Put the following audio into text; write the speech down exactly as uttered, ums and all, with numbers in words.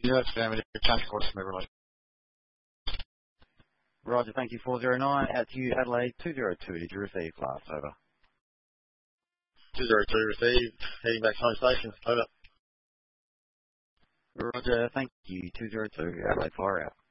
Yeah, family. Change course from everyone. Roger, thank you, four zero nine. Out to you, Adelaide, two zero two. Did you receive class? Over. two zero two received. Heading back to home station. Over. Roger, thank you, two zero two. Adelaide, fire out.